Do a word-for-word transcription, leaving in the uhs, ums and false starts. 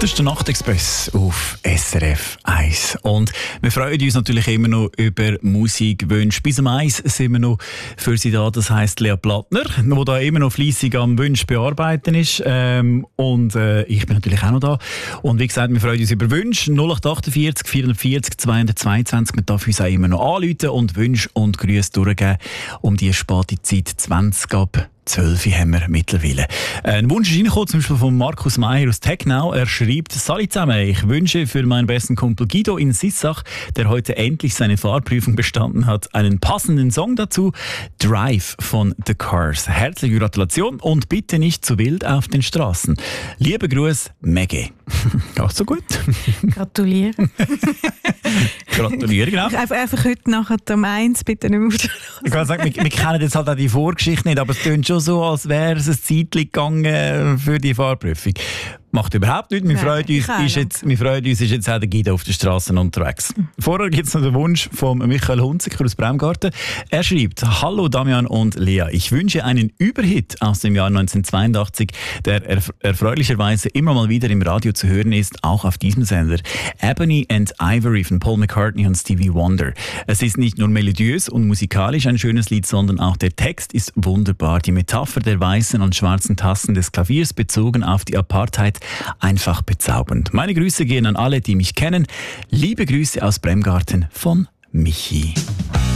Das ist der Nachtexpress auf S R F eins. Und wir freuen uns natürlich immer noch über Musikwünsche. Bis um eins sind wir noch für Sie da. Das heisst Lea Plattner, die da immer noch fleissig am Wunsch bearbeiten ist. Ähm, und äh, ich bin natürlich auch noch da. Und wie gesagt, wir freuen uns über Wünsche. null acht achtundvierzig vierundvierzig zweihundertzweiundzwanzig. Man darf uns auch immer noch anrufen und Wünsche und Grüße durchgeben. Um die späte Zeit zwanzig ab zwölf haben wir mittlerweile. Ein Wunsch ist reingekommen, zum Beispiel von Markus Meyer aus Technau. Er schreibt: Salut zusammen, ich wünsche für meinen besten Kumpel Guido in Sissach, der heute endlich seine Fahrprüfung bestanden hat, einen passenden Song dazu. Drive von The Cars. Herzliche Gratulation und bitte nicht zu wild auf den Straßen. Liebe Gruß, Maggie. Geht so gut? Gratuliere. Gratuliere, genau. Einfach, einfach heute nachher um eins, bitte nicht mehr auf der Straße. Ich kann sagen, wir, wir kennen jetzt halt auch die Vorgeschichte nicht, aber es klingt schon so, als wäre es ein Zeitchen gegangen für die Fahrprüfung. Macht überhaupt nichts. Wir freuen uns, ist jetzt, wir freuen uns, ist jetzt auch der Guido auf den Straßen unterwegs. Vorher gibt es noch den Wunsch von Michael Hunziker aus Bremgarten. Er schreibt: Hallo Damian und Lea, ich wünsche einen Überhit aus dem Jahr neunzehnhundertzweiundachtzig, der erf- erfreulicherweise immer mal wieder im Radio zu hören ist, auch auf diesem Sender. Ebony and Ivory von Paul McCartney und Stevie Wonder. Es ist nicht nur melodiös und musikalisch ein schönes Lied, sondern auch der Text ist wunderbar. Die Metapher der weißen und schwarzen Tasten des Klaviers bezogen auf die Apartheid einfach bezaubernd. Meine Grüße gehen an alle, die mich kennen. Liebe Grüße aus Bremgarten von Michi.